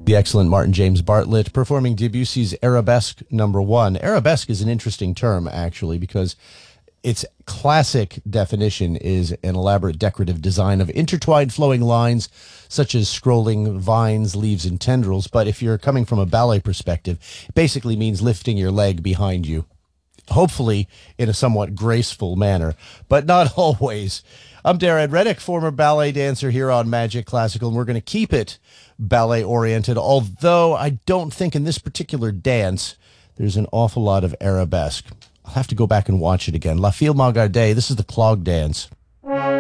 The excellent Martin James Bartlett performing Debussy's Arabesque Number 1. Arabesque is an interesting term, actually, because its classic definition is an elaborate decorative design of intertwined flowing lines, such as scrolling vines, leaves, and tendrils. But if you're coming from a ballet perspective, it basically means lifting your leg behind you, hopefully in a somewhat graceful manner, but not always. I'm Darren Reddick, former ballet dancer here on Magic Classical, and we're going to keep it ballet-oriented, although I don't think in this particular dance there's an awful lot of arabesque. I'll have to go back and watch it again. La Fille Magarde, this is the clog dance.